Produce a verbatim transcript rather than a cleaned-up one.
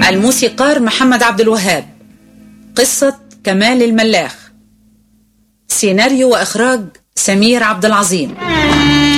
الموسيقار محمد عبد الوهاب. قصة كمال الملاخ. سيناريو وإخراج سمير عبد العظيم.